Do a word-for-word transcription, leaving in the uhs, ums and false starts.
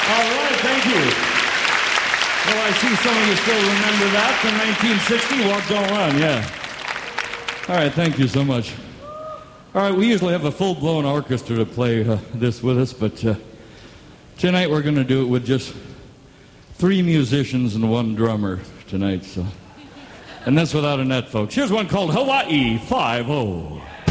All right, thank you. Well, I see some of you still remember that from nineteen sixty, Walk Don't Run, yeah. All right, thank you so much. All right, we usually have a full-blown orchestra to play uh, this with us, but uh, tonight we're going to do it with just three musicians and one drummer tonight, so. And that's without a net, folks. Here's one called Hawaii five oh.